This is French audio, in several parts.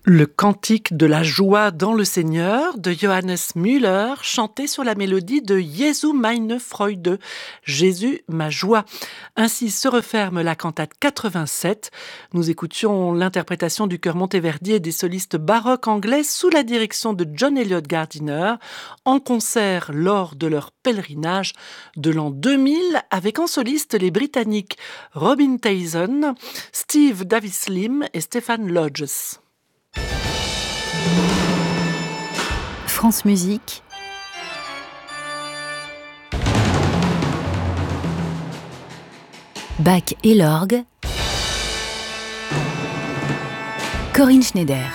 Le cantique de la joie dans le Seigneur de Johannes Müller, chanté sur la mélodie de Jesu meine Freude, Jésus ma joie. Ainsi se referme la cantate 87. Nous écoutions l'interprétation du chœur Monteverdi et des solistes baroques anglais sous la direction de John Eliot Gardiner, en concert lors de leur pèlerinage de l'an 2000 avec en soliste les Britanniques Robin Tyson, Steve Davis Lim et Stephen Lodges. France Musique. Bach et l'orgue. Corinne Schneider.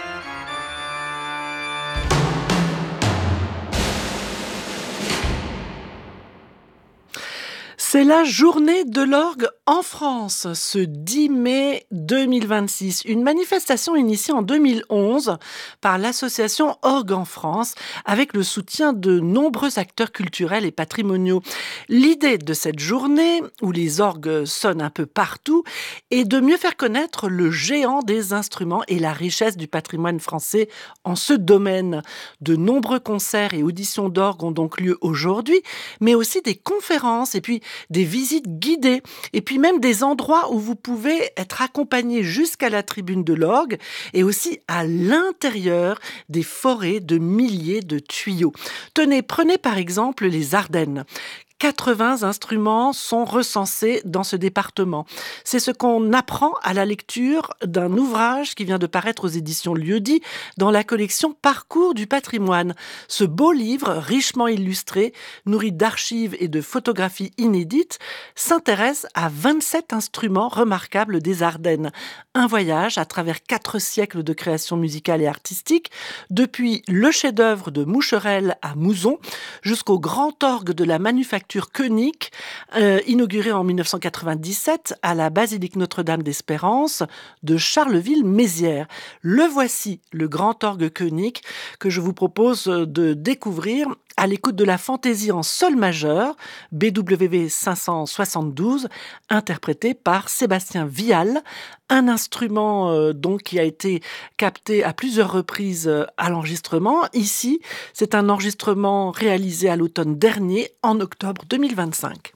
C'est la journée de l'orgue en France, ce 10 mai 2026. Une manifestation initiée en 2011 par l'association Orgue en France avec le soutien de nombreux acteurs culturels et patrimoniaux. L'idée de cette journée, où les orgues sonnent un peu partout, est de mieux faire connaître le géant des instruments et la richesse du patrimoine français en ce domaine. De nombreux concerts et auditions d'orgue ont donc lieu aujourd'hui, mais aussi des conférences et puis des visites guidées, et puis même des endroits où vous pouvez être accompagné jusqu'à la tribune de l'orgue, et aussi à l'intérieur des forêts de milliers de tuyaux. Tenez, prenez par exemple les Ardennes. 80 instruments sont recensés dans ce département. C'est ce qu'on apprend à la lecture d'un ouvrage qui vient de paraître aux éditions Lieu-dit dans la collection Parcours du patrimoine. Ce beau livre, richement illustré, nourri d'archives et de photographies inédites, s'intéresse à 27 instruments remarquables des Ardennes. Un voyage à travers 4 siècles de création musicale et artistique, depuis le chef-d'œuvre de Moucherel à Mouzon, jusqu'au grand orgue de la manufacture Koenig, inauguré en 1997 à la basilique Notre-Dame d'Espérance de Charleville-Mézières. Le voici, le grand orgue Koenig, que je vous propose de découvrir à l'écoute de la fantaisie en sol majeur, BWV 572, interprétée par Sébastien Vial, un instrument donc qui a été capté à plusieurs reprises à l'enregistrement. Ici, c'est un enregistrement réalisé à l'automne dernier, en octobre 2025.